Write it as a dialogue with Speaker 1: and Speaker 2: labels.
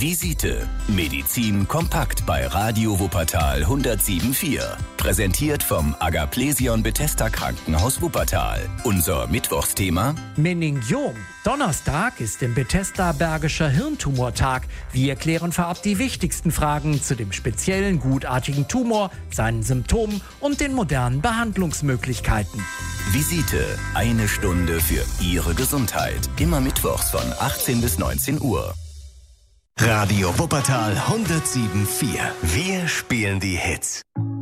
Speaker 1: Visite. Medizin kompakt bei Radio Wuppertal 107.4. Präsentiert vom Agaplesion Bethesda Krankenhaus Wuppertal. Unser Mittwochsthema:
Speaker 2: Meningiom. Donnerstag ist im Bethesda Bergischer Hirntumortag. Wir klären vorab die wichtigsten Fragen zu dem speziellen gutartigen Tumor, seinen Symptomen und den modernen Behandlungsmöglichkeiten.
Speaker 1: Visite. Eine Stunde für Ihre Gesundheit. Immer mittwochs von 18 bis 19 Uhr.
Speaker 3: Radio Wuppertal 107.4. Wir spielen die Hits.